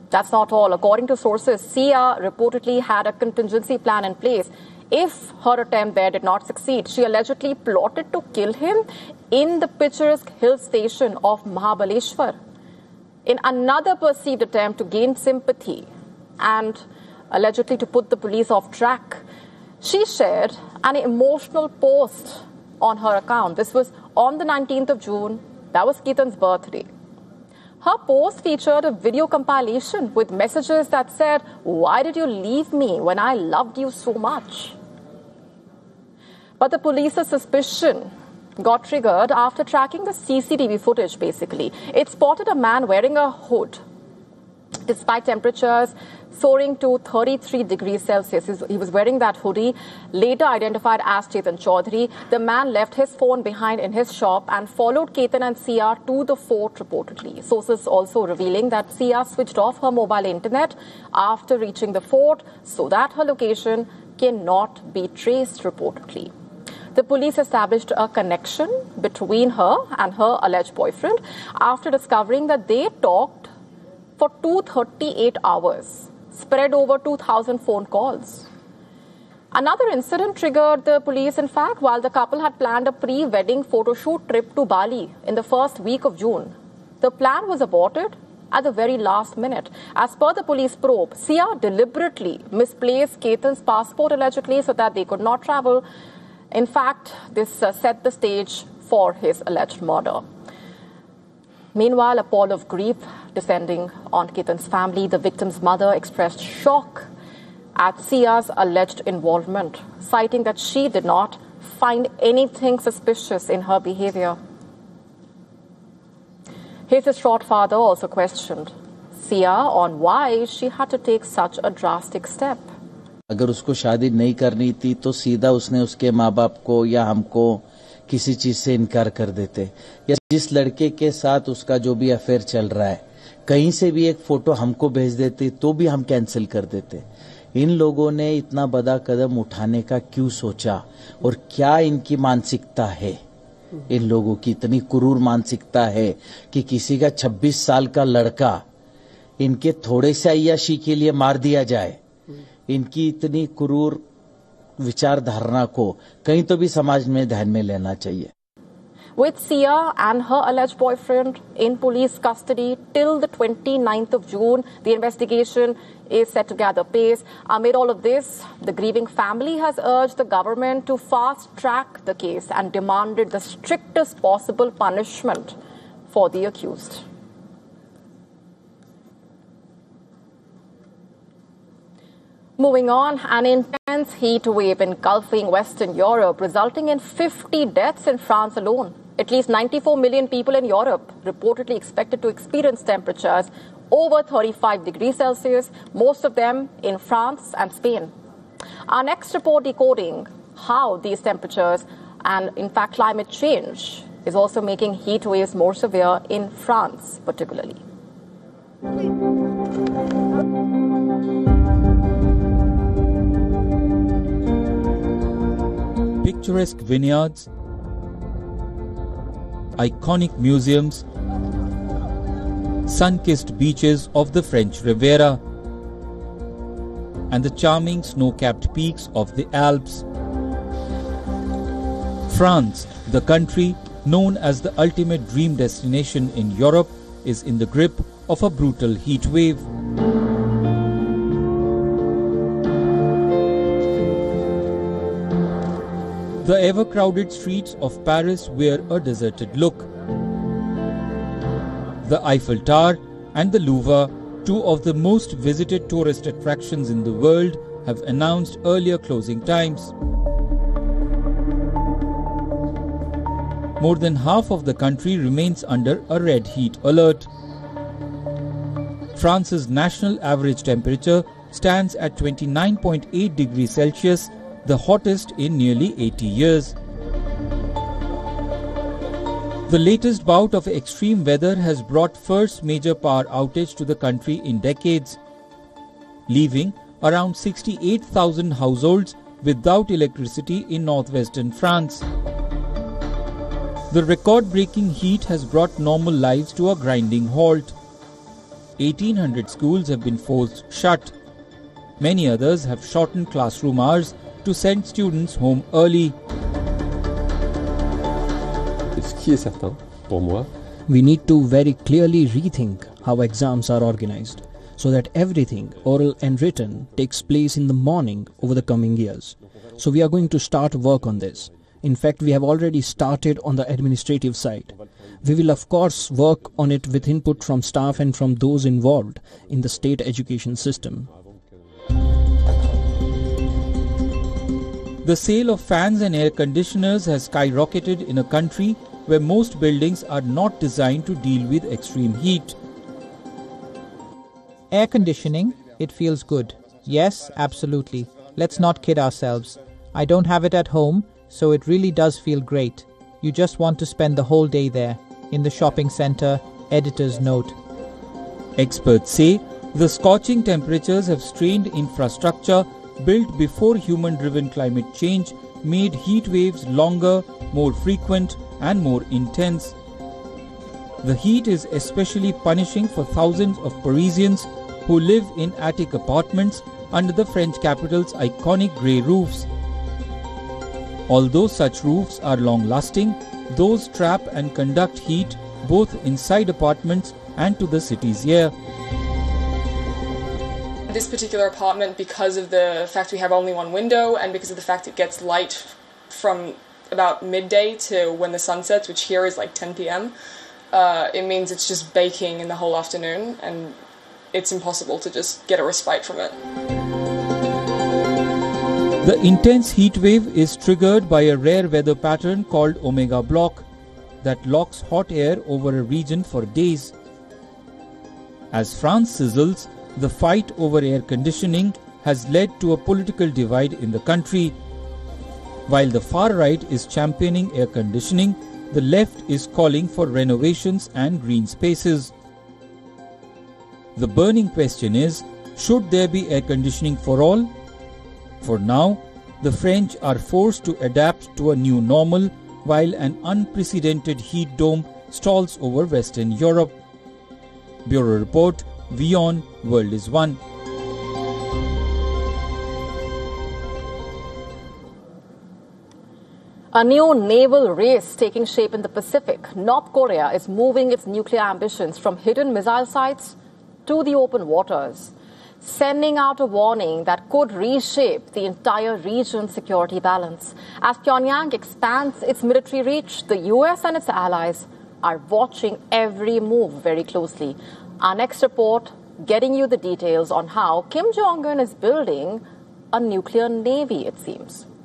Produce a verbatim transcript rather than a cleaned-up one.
That's not all. According to sources, Sia reportedly had a contingency plan in place. If her attempt there did not succeed, she allegedly plotted to kill him in the picturesque hill station of Mahabaleshwar. In another perceived attempt to gain sympathy and allegedly to put the police off track, she shared an emotional post on her account. This was on the nineteenth of June. That was Ketan's birthday. Her post featured a video compilation with messages that said, "Why did you leave me when I loved you so much?" But the police's suspicion got triggered after tracking the C C T V footage, basically. It spotted a man wearing a hood. Despite temperatures soaring to thirty-three degrees Celsius, he was wearing that hoodie, later identified as Chetan Chaudhary. The man left his phone behind in his shop and followed Ketan and Sia to the fort, reportedly. Sources also revealing that Sia switched off her mobile internet after reaching the fort so that her location cannot be traced, reportedly. The police established a connection between her and her alleged boyfriend after discovering that they talked for two hundred thirty-eight hours, spread over two thousand phone calls. Another incident triggered the police, in fact, while the couple had planned a pre-wedding photo shoot trip to Bali in the first week of June. The plan was aborted at the very last minute. As per the police probe, Sia deliberately misplaced Ketan's passport, allegedly, so that they could not travel. In fact, this uh, set the stage for his alleged murder. Meanwhile, a pall of grief descending on Ketan's family. The victim's mother expressed shock at Sia's alleged involvement, citing that she did not find anything suspicious in her behavior. His distraught father also questioned Sia on why she had to take such a drastic step. अगर उसको शादी नहीं करनी थी तो सीधा उसने उसके माँ बाप को या हमको किसी चीज से इनकार कर देते, या जिस लड़के के साथ उसका जो भी अफेयर चल रहा है कहीं से भी एक फोटो हमको भेज देते तो भी हम कैंसिल कर देते। इन लोगों ने इतना बड़ा कदम उठाने का क्यों सोचा और क्या इनकी मानसिकता है? इन लोगों की इतनी क्रूर मानसिकता है कि किसी का छब्बीस साल का लड़का इनके थोड़े से अय्याशी के लिए मार दिया जाए। इनकी इतनी क्रूर विचारधारणा को कहीं तो भी समाज में ध्यान में लेना चाहिए। With Sia and her alleged boyfriend in police custody till the twenty-ninth of June, the investigation is set to gather pace. Amid all of this, the grieving family has urged the government to fast-track the case and demanded the strictest possible punishment for the accused. Moving on, an intense heat wave engulfing Western Europe, resulting in fifty deaths in France alone. At least ninety-four million people in Europe reportedly expected to experience temperatures over thirty-five degrees Celsius, most of them in France and Spain. Our next report decoding how these temperatures and, in fact, climate change is also making heat waves more severe in France, particularly. Picturesque vineyards, iconic museums, sun-kissed beaches of the French Riviera, and the charming snow-capped peaks of the Alps. France, the country known as the ultimate dream destination in Europe, is in the grip of a brutal heat wave. The ever-crowded streets of Paris wear a deserted look. The Eiffel Tower and the Louvre, two of the most visited tourist attractions in the world, have announced earlier closing times. More than half of the country remains under a red heat alert. France's national average temperature stands at twenty-nine point eight degrees Celsius, the hottest in nearly eighty years. The latest bout of extreme weather has brought first major power outage to the country in decades, leaving around sixty-eight thousand households without electricity in northwestern France. The record-breaking heat has brought normal lives to a grinding halt. eighteen hundred schools have been forced shut. Many others have shortened classroom hours to send students home early. Ce qui est certain, pour moi, we need to very clearly rethink how exams are organized so that everything, oral and written, takes place in the morning over the coming years. So we are going to start work on this. In fact, we have already started on the administrative side. We will of course work on it with input from staff and from those involved in the state education system. The sale of fans and air conditioners has skyrocketed in a country where most buildings are not designed to deal with extreme heat. Air conditioning, it feels good. Yes, absolutely. Let's not kid ourselves. I don't have it at home, so it really does feel great. You just want to spend the whole day there. In the shopping centre, editor's note. Experts say the scorching temperatures have strained infrastructure built before human-driven climate change, made heat waves longer, more frequent and more intense. The heat is especially punishing for thousands of Parisians who live in attic apartments under the French capital's iconic grey roofs. Although such roofs are long-lasting, those trap and conduct heat both inside apartments and to the city's air. This particular apartment, because of the fact we have only one window and because of the fact it gets light from about midday to when the sun sets, which here is like ten p m, uh, it means it's just baking in the whole afternoon and it's impossible to just get a respite from it. The intense heat wave is triggered by a rare weather pattern called Omega Block that locks hot air over a region for days. As France sizzles, the fight over air conditioning has led to a political divide in the country. While the far right is championing air conditioning, the left is calling for renovations and green spaces. The burning question is, should there be air conditioning for all? For now, the French are forced to adapt to a new normal while an unprecedented heat dome stalls over Western Europe. Bureau Report, WION, World is One. A new naval race taking shape in the Pacific. North Korea is moving its nuclear ambitions from hidden missile sites to the open waters, sending out a warning that could reshape the entire region's security balance. As Pyongyang expands its military reach, the U S and its allies are watching every move very closely. Our next report getting you the details on how Kim Jong-un is building a nuclear navy, it seems.